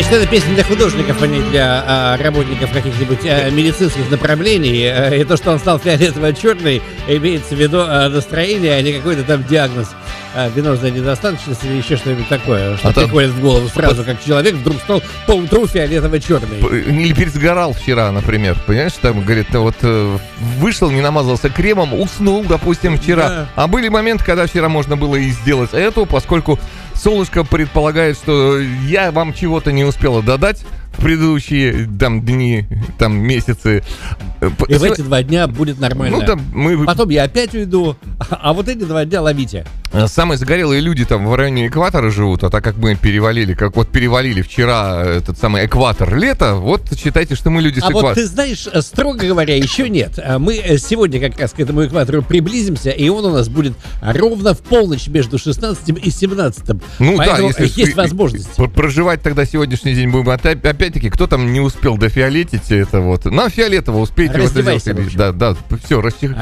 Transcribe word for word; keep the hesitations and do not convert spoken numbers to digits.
что это песня для художников, а не для а, работников каких-нибудь а, медицинских направлений. А, и то, что он стал фиолетово-черный, имеется в виду а, настроение, а не какой-то там диагноз. А, венозная недостаточность или еще что-нибудь такое, что а приходит в голову сразу, как человек вдруг стал поутру фиолетово-черный. Или пересгорал вчера, например, понимаешь, там, говорит, вот вышел, не намазался кремом, уснул, допустим, вчера. Да. А были моменты, когда вчера можно было и сделать это, поскольку солнышко предполагает, что я вам чего-то не успела додать в предыдущие там дни, там месяцы. И в эти два дня будет нормально. Ну, там мы... Потом я опять уйду, а вот эти два дня ловите. Самые загорелые люди там в районе экватора живут, а так как мы перевалили, как вот перевалили вчера этот самый экватор лета, вот считайте, что мы люди с а экватора. А вот ты знаешь, строго говоря, еще нет. Мы сегодня как раз к этому экватору приблизимся, и он у нас будет ровно в полночь между шестнадцатым и семнадцатым. Ну Поэтому да, если есть возможность. Проживать тогда сегодняшний день будем. Опять-таки, кто там не успел дофиолетить это вот. Нам фиолетово успейте. Раздевайся, вот это, да, да, все, расчех...